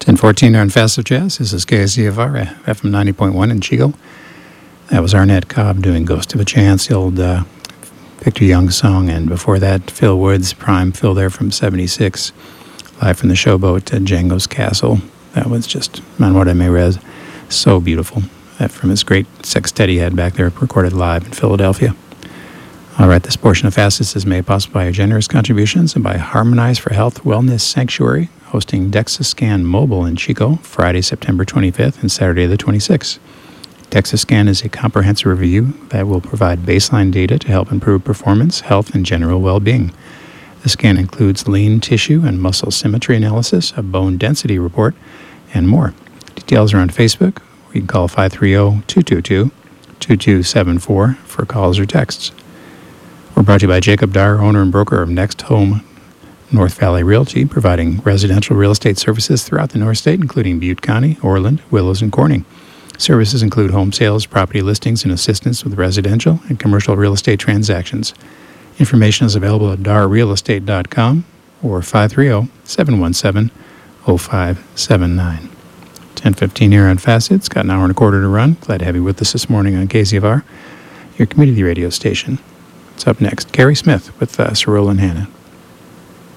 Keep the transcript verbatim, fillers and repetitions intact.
ten fourteen on Fast of Jazz. This is K C F R, F M ninety point one in Chico. That was Arnett Cobb doing Ghost of a Chance, the old uh, Victor Young song. And before that, Phil Woods, Prime Phil there from seventy-six. Live from the Showboat at Django's Castle. That was just Manuel Meirez. So beautiful. That from his great sextet he had back there, recorded live in Philadelphia. All right, this portion of Fastest is made possible by your generous contributions and by Harmonize for Health Wellness Sanctuary, hosting DEXA-Scan Mobile in Chico, Friday, September twenty-fifth and Saturday the twenty-sixth. DEXA-Scan is a comprehensive review that will provide baseline data to help improve performance, health, and general well-being. The scan includes lean tissue and muscle symmetry analysis, a bone density report, and more. Details are on Facebook, or you can call five three zero, two two two, two two seven four for calls or texts. We're brought to you by Jacob Dyer, owner and broker of Next Home North Valley Realty, providing residential real estate services throughout the North State, including Butte County, Orland, Willows, and Corning. Services include home sales, property listings, and assistance with residential and commercial real estate transactions. Information is available at dar real estate dot com or five three zero, seven one seven, zero five seven nine. ten fifteen here on Facets. Got an hour and a quarter to run. Glad to have you with us this morning on K C F R, your community radio station. What's up next? Carrie Smith with uh, Cyril and Hannah.